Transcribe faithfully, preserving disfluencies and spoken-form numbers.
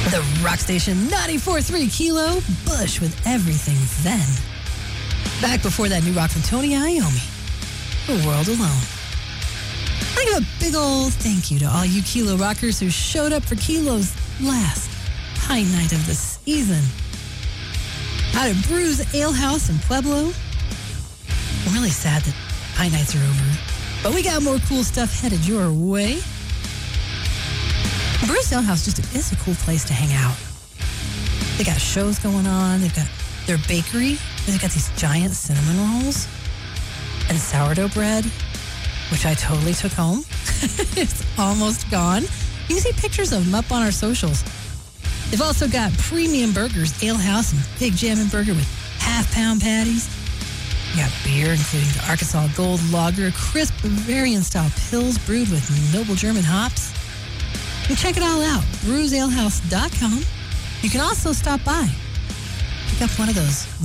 The Rock Station ninety-four point three Kilo, Bush with everything then. Back before that new rock from Tony Iommi, The World Alone. I give a big old thank you to all you Kilo rockers who showed up for Kilo's last pint night of the season. Out at Brews Ale House in Pueblo. I'm really sad that pint nights are over, but we got more cool stuff headed your way. Brews Ale House just is a cool place to hang out. They got shows going on. They've got their bakery. They've got these giant cinnamon rolls and sourdough bread, which I totally took home. It's almost gone. You can see pictures of them up on our socials. They've also got premium burgers, Ale House, and Big Jammin' Burger with half-pound patties. You got beer, including the Arkansas Gold Lager, crisp Bavarian-style pills brewed with noble German hops. You can check it all out, brews ale house dot com. You can also stop by, pick up one of those